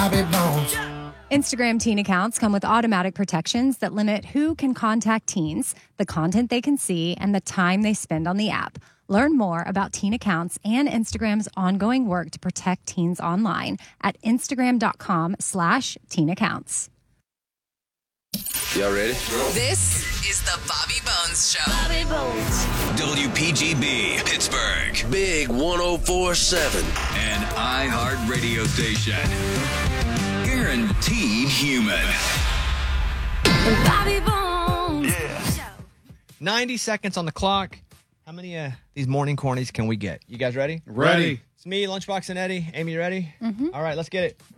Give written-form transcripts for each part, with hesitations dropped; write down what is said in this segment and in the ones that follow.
Bobby Bones. Instagram teen accounts come with automatic protections that limit who can contact teens, the content they can see, and the time they spend on the app. Learn more about teen accounts and Instagram's ongoing work to protect teens online at instagram.com/teen accounts. Y'all ready? This is the Bobby Bones Show. Bobby Bones. WPGB, Pittsburgh. Big 104.7. An iHeart radio station. Guaranteed human. Bobby Bones. Yeah. 90 seconds on the clock. How many these morning cornies can we get? You guys ready? Ready. It's me, Lunchbox, and Eddie. Amy, you ready? Mm-hmm. All right, let's get it.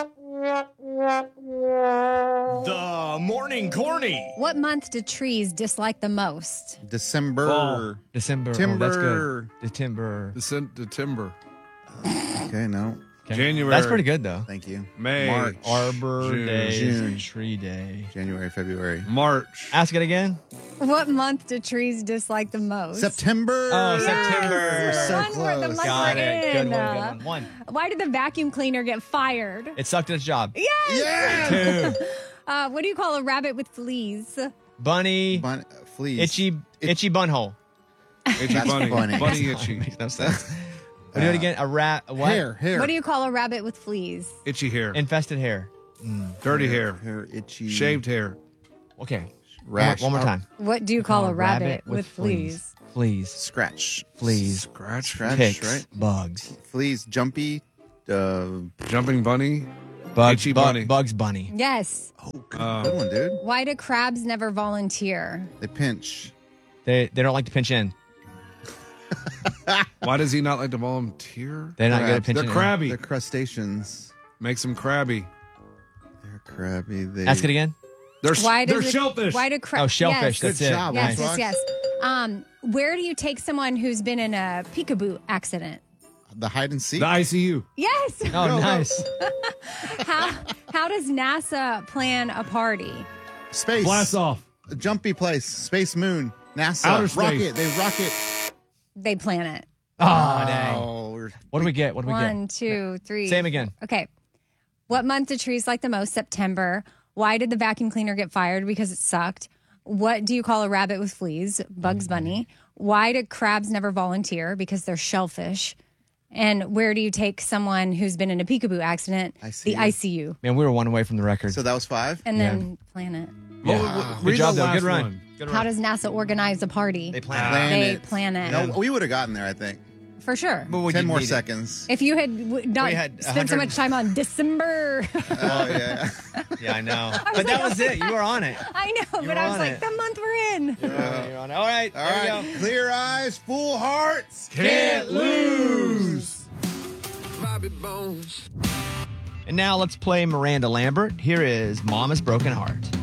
The morning corny. What month do trees dislike the most? December. December. Timber. Oh, that's good. December. The timber. Okay, no. Okay. January. That's pretty good, though. Thank you. May. March. Arbor June. Day. June. Tree Day. January, February. March. Ask it again. What month do trees dislike the most? September. Oh, Yes. September. So One word, the close. month Got we're it. in. Good one. One. Why did the vacuum cleaner get fired? It sucked at its job. Yes! Yeah. 2. What do you call a rabbit with fleas? Bunny. Fleas. Itchy bunhole. Itchy That's bunny. funny. Bunny itchy. Makes no sense. We'll do it again. A rat. What? Hair. What do you call a rabbit with fleas? Itchy hair. Infested hair. Dirty hair. Hair, itchy. Shaved hair. Okay. Rash. One more time. What do you call a rabbit with fleas? Fleas. Scratch. Fleas. Scratch. Scratch, Ticks. right? Bugs. Fleas. Jumpy. Jumping bunny. Bugs. Itchy bunny. Bugs Bunny. Yes. Good one, dude. Why do crabs never volunteer? They pinch. They don't like to pinch in. Why does he not like to volunteer? They're not good at Crabs. pinching They're in. crabby. They're crustaceans. Makes them crabby. They're crabby. They... Ask it again. They're Does it- shellfish. Why do crabs? Oh, shellfish. Yes. That's it. job. Yes, Nice. yes, yes. Where do you take someone who's been in a peekaboo accident? The hide and seek. The ICU. Yes. Oh, nice. How does NASA plan a party? Space. Blast off. A jumpy place. Space moon. NASA. Outer space. Rocket. They rocket. They plan it. Oh, dang. Oh, What do we get? What do we get? 1, 2, 3. Same again. Okay. What month do trees like the most? September. Why did the vacuum cleaner get fired? Because it sucked. What do you call a rabbit with fleas? Bugs Bunny. Why do crabs never volunteer? Because they're shellfish. And where do you take someone who's been in a peekaboo accident? ICU. The ICU. Man, we were one away from the record. So that was 5? And then plan it. Yeah. Read Good job, the though. last Good run. one. Good How run. does NASA organize a party? They plan Plan They it. plan it. No, we would have gotten there, I think. For sure. But we 10 didn't more need it. seconds. If you had not We had spent so 100 much time on December. Oh, yeah. Yeah, I know. But that was it. You were on it. I know, You but were I was on like, it. the month we're in. You're on it. All right. All there right. we go. Clear eyes, full hearts. Can't lose. Bobby Bones. And now let's play Miranda Lambert. Here is Mama's Broken Heart.